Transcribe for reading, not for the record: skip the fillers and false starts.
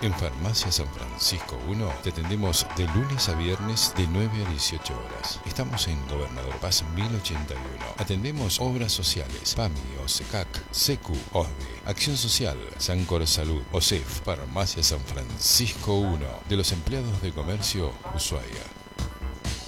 En Farmacia San Francisco 1 te atendemos de lunes a viernes de 9 a 18 horas. Estamos en Gobernador Paz 1081. Atendemos obras sociales, PAMI, OSECAC, SECU, OSDE, Acción Social, Sancor Salud, OSEF, Farmacia San Francisco 1, de los empleados de comercio, Ushuaia.